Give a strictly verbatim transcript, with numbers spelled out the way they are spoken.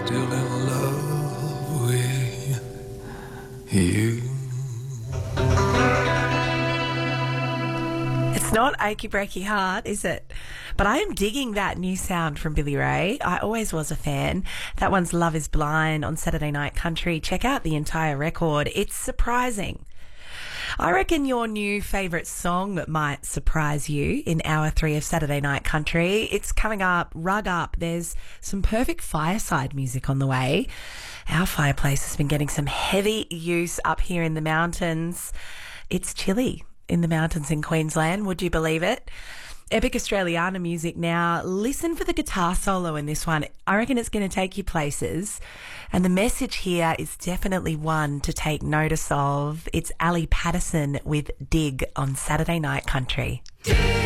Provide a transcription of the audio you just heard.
still in love with you. It's not Achy Breaky Heart, is it? But I am digging that new sound from Billy Ray. I always was a fan. That one's Love is Blind on Saturday Night Country. Check out the entire record. It's surprising. I reckon your new favourite song that might surprise you in hour three of Saturday Night Country. It's coming up, Rug Up. There's some perfect fireside music on the way. Our fireplace has been getting some heavy use up here in the mountains. It's chilly in the mountains in Queensland, would you believe it? Epic Australiana music now. Listen for the guitar solo in this one. I reckon it's going to take you places. And the message here is definitely one to take notice of. It's Ali Patterson with Dig on Saturday Night Country. Dig.